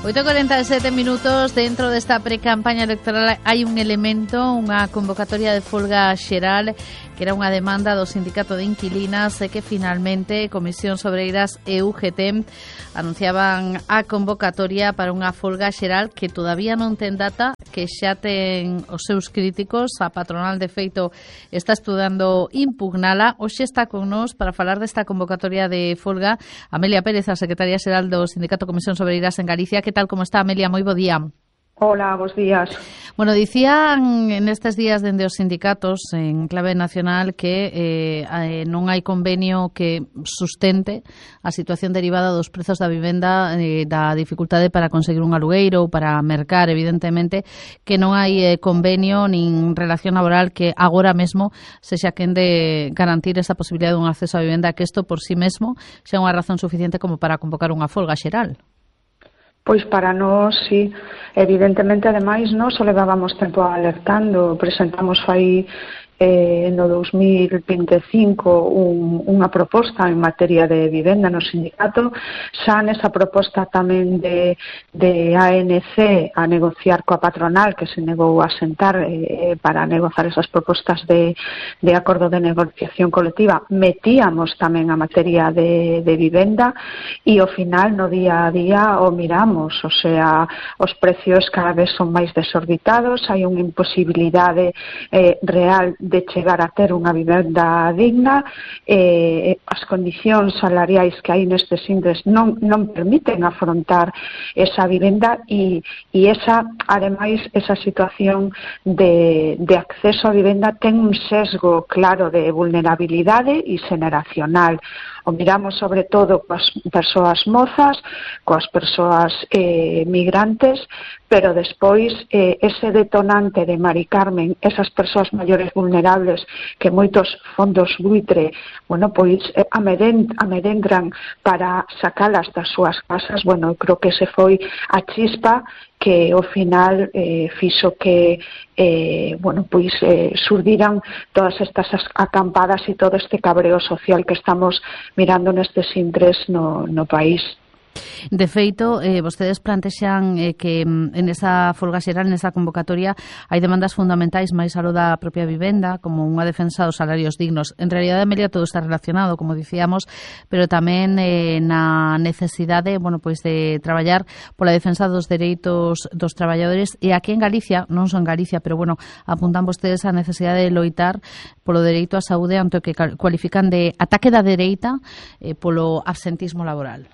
8:47 minutos. Dentro desta pre-campaña electoral hai un elemento, unha convocatoria de folga xeral, que era unha demanda do Sindicato de Inquilinas, e que finalmente Comisións Obreiras e UGT anunciaban a convocatoria para unha folga xeral que todavía non ten data, que xa ten os seus críticos. A patronal, de feito, está estudando impugnala. Hoxe está con nós para falar desta convocatoria de folga Amelia Pérez, a secretaria xeral do Sindicato Comisións Obreiras en Galicia. Que tal, como está, Amelia? Moi bo día. Hola, bos días. Bueno, dicían nestes días dende os sindicatos en clave nacional que non hai convenio que sustente a situación derivada dos prezos da vivenda, da dificultade para conseguir un alugueiro ou para mercar, evidentemente, que non hai convenio nin relación laboral que agora mesmo sexa quen de garantir esa posibilidade dun acceso á vivenda, que isto por sí mesmo xa unha razón suficiente como para convocar unha folga xeral. Pois para nós, sí, evidentemente, ademais, nós o levábamos tempo alertando, presentamos fai no 2025 unha proposta en materia de vivenda no sindicato. Xa nesa proposta tamén de ANC a negociar coa patronal, que se negou a sentar para negociar esas propostas de acordo de negociación colectiva, metíamos tamén a materia de vivenda, e ao final no día a día o miramos, o sea, os precios cada vez son máis desorbitados, hai unha imposibilidade real de chegar a ter unha vivenda digna, as condicións salariais que hai nestes intres non permiten afrontar esa vivenda, e esa, ademais, esa situación de acceso a vivenda ten un sesgo claro de vulnerabilidade e xeneracional. O miramos sobre todo coas persoas mozas, coas persoas migrantes, pero despois ese detonante de Mari Carmen, esas persoas maiores vulnerables que moitos fondos buitre, bueno, pois amedentran para sacalas das súas casas. Bueno, creo que ese foi a chispa que ao final fixo que surdiran todas estas acampadas e todo este cabreo social que estamos mirando nestes intres no país. De feito, vostedes plantexan que en esa folga xeral, nesa convocatoria, hai demandas fundamentais máis aló da propia vivenda, como unha defensa dos salarios dignos. En realidade, Amelia, todo está relacionado, como dicíamos, pero tamén na necesidade, de traballar pola defensa dos dereitos dos traballadores, e aquí en Galicia, non son Galicia, pero apuntan vostedes a necesidade de loitar polo dereito á saúde ante o que cualifican de ataque da dereita polo absentismo laboral.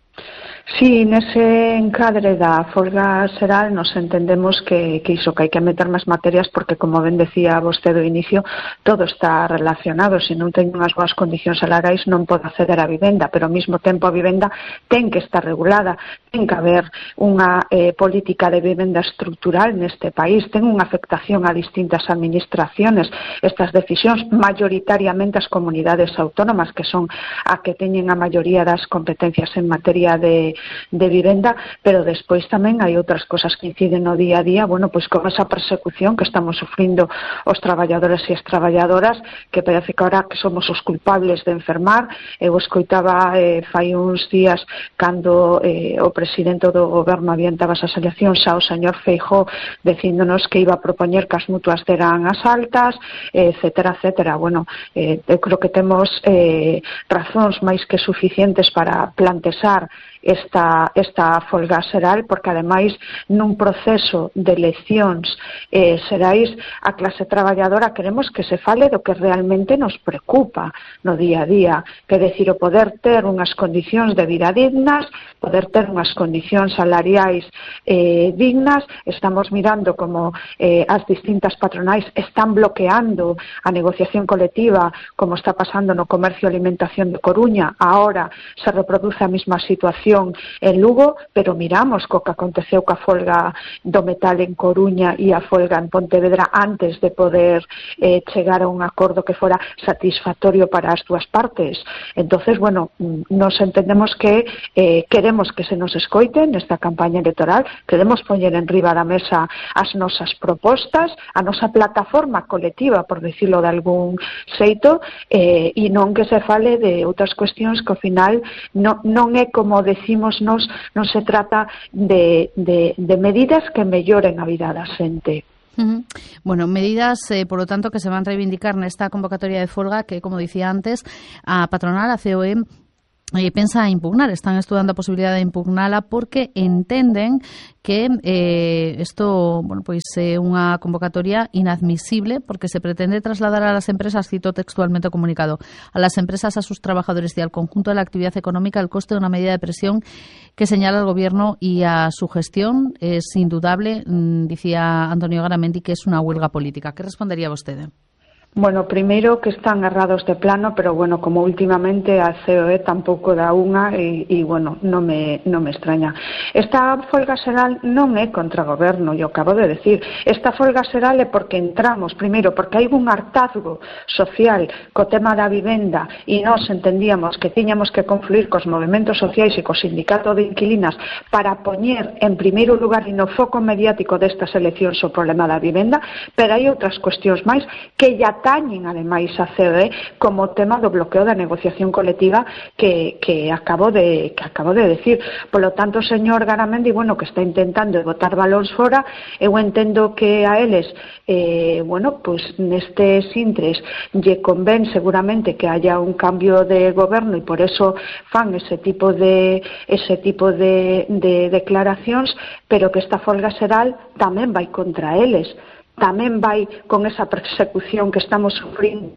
Sí, nese encadre da folga xeral nos entendemos que iso, que hai que meter máis materias, porque, como ben decía vostede ao inicio, todo está relacionado. Se non ten unhas boas condicións salariais non pode acceder á vivenda, pero ao mesmo tempo a vivenda ten que estar regulada, ten que haber unha política de vivenda estructural neste país, ten unha afectación a distintas administraciones. Estas decisións, maioritariamente as comunidades autónomas, que son a que teñen a maioría das competencias en materia de vivenda, pero despois tamén hai outras cosas que inciden no día a día, como esa persecución que estamos sufrindo os traballadores e as traballadoras, que parece que ahora que somos os culpables de enfermar. Eu escoitaba fai uns días cando o presidente do goberno adiantaba as eleccións ao señor Feijóo dicíndonos que iba a propoñer que as mutuas deran as altas, etcétera, etcétera. Eu creo que temos razóns máis que suficientes para plantexar esta folga xeral, porque ademais nun proceso de eleccións xerais a clase traballadora queremos que se fale do que realmente nos preocupa no día a día, que é dicir, o poder ter unhas condicións de vida dignas, poder ter unhas condicións salariais dignas. Estamos mirando como as distintas patronais están bloqueando a negociación colectiva, como está pasando no comercio e alimentación de Coruña. Ahora se reproduce a mesma situación en Lugo, pero miramos co que aconteceu coa folga do metal en Coruña e a folga en Pontevedra antes de poder chegar a un acordo que fora satisfactorio para as dúas partes. Entonces, nos entendemos que queremos queremos que se nos escoite nesta campaña electoral, queremos poñer en riba da mesa as nosas propostas, a nosa plataforma colectiva, por decirlo de algún xeito, e non que se fale de outras cuestións que ao final non é como decimos nos, non se trata de medidas que melloren a vida da xente. Bueno, medidas, por lo tanto, que se van a reivindicar nesta convocatoria de folga que, como dicía antes, a patronal, a COE, pensa impugnar, están estudando a posibilidade de impugnala porque entenden que isto, bueno, pois é unha convocatoria inadmisible porque se pretende trasladar a las empresas, cito textualmente o comunicado, a las empresas, a sus trabajadores y al conjunto de la actividad económica el coste de una medida de presión que señala el gobierno y a su gestión es indudable, dicía Antonio Garamendi, que es una huelga política. ¿Qué respondería vostede? Bueno, primeiro que están errados de plano, pero bueno, como últimamente a COE tampouco dá unha e bueno, non me extraña. Esta folga xeral non é contra o goberno, eu acabo de decir. Esta folga xeral é porque entramos, primeiro, porque hai un hartazgo social co tema da vivenda e nós entendíamos que tiñamos que confluir cos movimentos sociais e co sindicato de inquilinas para poñer en primeiro lugar e no foco mediático destas eleccións o problema da vivenda, pero hai outras cuestións máis que ya tañen ademais a COE como tema do bloqueo da negociación colectiva que acabo de decir. Por lo tanto, o señor Garamendi, bueno, que está intentando botar balóns fora, eu entendo que a eles bueno, pues nestes intres lle convén seguramente que haya un cambio de goberno e por eso fan ese tipo de declaracións, pero que esta folga xeral tamén vai contra eles. Tamén vai con esa persecución que estamos sufrindo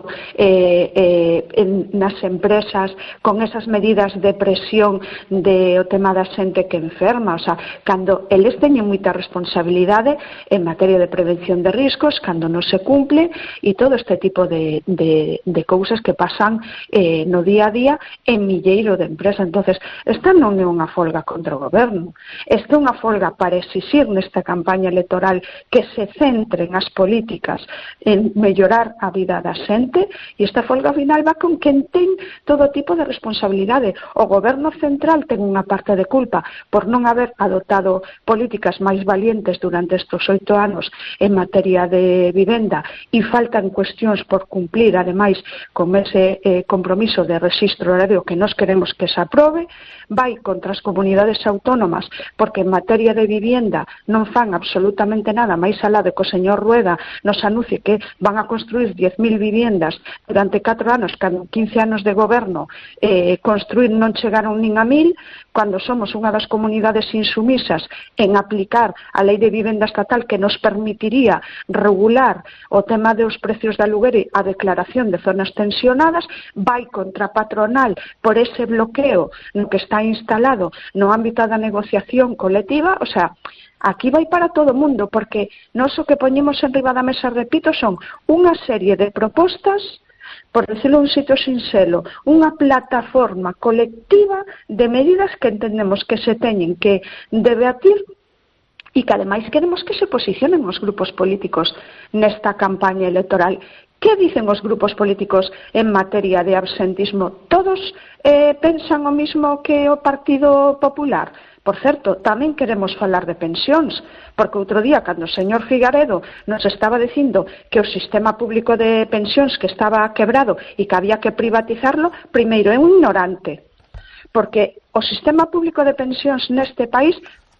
nas empresas, con esas medidas de presión de o tema da xente que enferma, o sea, cando eles teñen moita responsabilidade en materia de prevención de riscos, cando non se cumple e todo este tipo de cousas que pasan no día a día en milleiro de empresas. Entonces, esta non é unha folga contra o goberno, esta é unha folga para exixir nesta campaña electoral que se centre as políticas en mellorar a vida da xente e esta folga final va con quen ten todo tipo de responsabilidade. O goberno central ten unha parte de culpa por non haber adoptado políticas máis valientes durante estes 8 anos en materia de vivenda e faltan cuestións por cumplir ademais con ese compromiso de rexistro horario que nós queremos que se aprobe. Vai contra as comunidades autónomas porque en materia de vivienda non fan absolutamente nada máis alá de que o señor Rueda nos anuncie que van a construir 10.000 viviendas durante 4 anos, cando 15 anos de goberno construir non chegaron nin a 1.000, cando somos unha das comunidades insumisas en aplicar a lei de vivenda estatal que nos permitiría regular o tema dos precios de aluguer e a declaración de zonas tensionadas. Vai contra a patronal por ese bloqueo no que está instalado no ámbito da negociación colectiva. O sea, aquí vai para todo o mundo, porque nós o que poñemos en riba da mesa, repito, son unha serie de propostas, por decirlo un sitio sinxelo, unha plataforma colectiva de medidas que entendemos que se teñen que debatir e que ademais queremos que se posicionen os grupos políticos nesta campaña electoral. Que dicen os grupos políticos en materia de absentismo? Todos pensan o mismo que o Partido Popular? Por certo, tamén queremos falar de pensións, porque outro día, cando o señor Figaredo nos estaba dicindo que o sistema público de pensións que estaba quebrado e que había que privatizarlo, primeiro é un ignorante, porque o sistema público de pensións neste país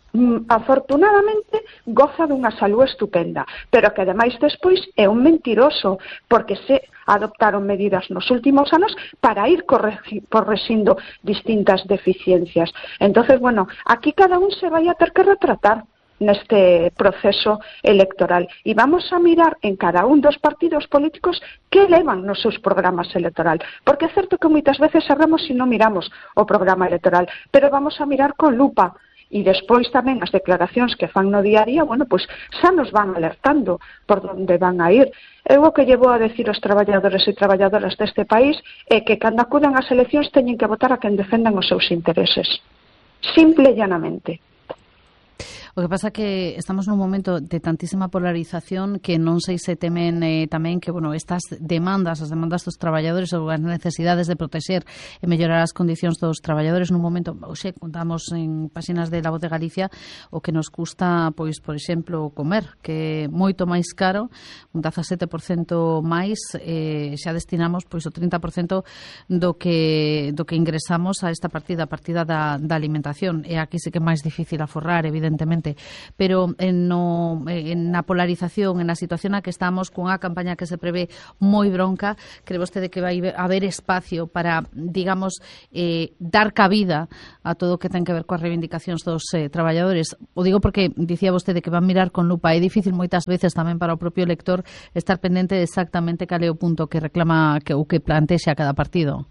afortunadamente goza dunha salud estupenda, pero que ademais despois é un mentiroso, porque se adoptaron medidas nos últimos anos para ir correxindo distintas deficiencias. Entonces, bueno, aquí cada un se vai a ter que retratar neste proceso electoral e vamos a mirar en cada un dos partidos políticos que levan nos seus programas electoral, porque é certo que moitas veces erramos se non miramos o programa electoral, pero vamos a mirar con lupa. E despois tamén as declaracións que fan no día a día, bueno, pois xa nos van alertando por onde van a ir. Eu o que llevo a decir aos traballadores e traballadoras deste país é que cando acudan ás eleccións teñen que votar a quen defendan os seus intereses. Simple e llanamente. O que pasa que estamos nun momento de tantísima polarización que non sei se temen tamén que, bueno, estas demandas, as demandas dos traballadores ou as necesidades de protexer e mellorar as condicións dos traballadores nun momento, hoxe contamos en páxinas de La Voz de Galicia o que nos custa, pois, por exemplo, comer, que é moito máis caro, un 17% máis, xa destinamos pois o 30% do que ingresamos a esta partida da alimentación. E aquí sí que é máis difícil aforrar, evidentemente, pero na polarización, en a situación na que estamos, cunha campaña que se prevé moi bronca, cree vostede que vai haber espacio para, digamos, dar cabida a todo o que ten que ver coas reivindicacións dos traballadores? O digo porque dicía vostede que van mirar con lupa. É difícil moitas veces tamén para o propio elector estar pendente de exactamente cal é o punto que reclama ou que plantexa cada partido.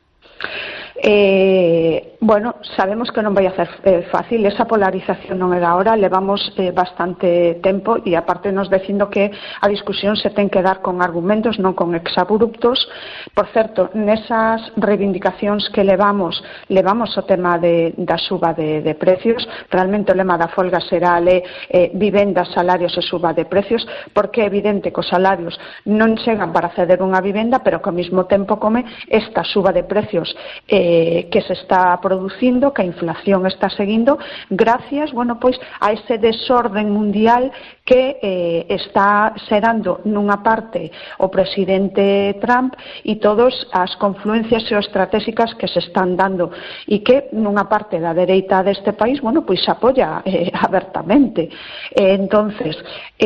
Bueno, sabemos que non vai a ser fácil, esa polarización non é da hora, levamos bastante tempo e aparte nos dicindo que a discusión se ten que dar con argumentos, non con exabruptos. Por certo, nesas reivindicacións que levamos o tema da suba de precios. Realmente o lema da folga será vivenda, salarios e suba de precios, porque é evidente que os salarios non chegan para ceder unha vivenda, pero que ao mesmo tempo come esta suba de precios que se está producindo, que a inflación está seguindo gracias, bueno, pois a ese desorden mundial que está xerando nunha parte o presidente Trump e todas as confluencias xeoestratégicas que se están dando e que nunha parte da dereita deste país, bueno, pois apoia abertamente. Entonces,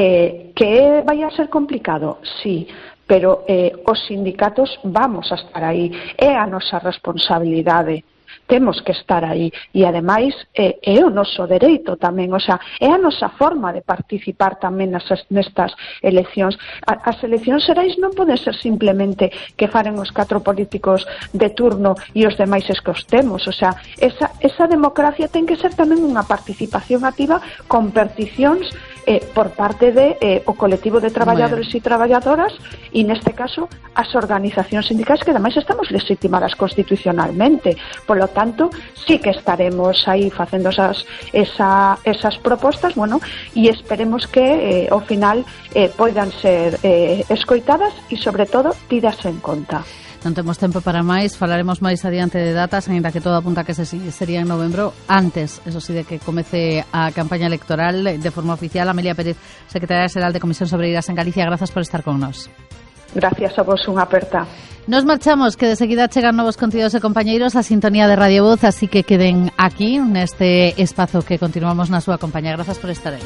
que vai a ser complicado? Sí, pero os sindicatos vamos a estar aí, é a nosa responsabilidade, temos que estar aí e ademais é o noso dereito tamén, o sea, é a nosa forma de participar tamén nestas eleccións. As eleccións xerais non poden ser simplemente que faren os 4 políticos de turno e os demais escostemos, o sea, esa democracia ten que ser tamén unha participación activa con peticións por parte o colectivo de traballadores e traballadoras e neste caso as organizacións sindicais que ademais estamos legitimadas constitucionalmente. Polo tanto, sí que estaremos aí facendo esas propostas, bueno, e esperemos que ao final poidan ser escoitadas e sobre todo tidas en conta. Non temos tempo para máis, falaremos máis adiante de datas, ainda que todo apunta que sería en novembro, antes, eso sí, de que comece a campaña electoral de forma oficial. Amelia Pérez, secretaria xeral de Comisións Obreiras en Galicia, grazas por estar con nós. Gracias a vos, unha aperta. Nos marchamos, que de seguida chegan novos contidos e compañeiros a sintonía de Radio Voz, así que queden aquí, neste espazo que continuamos na súa compañía. Grazas por estar aí.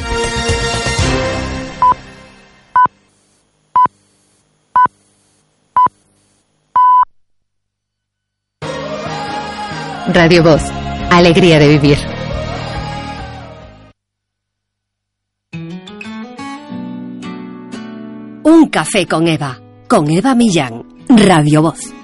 Radio Voz, alegría de vivir. Un café con Eva Millán, Radio Voz.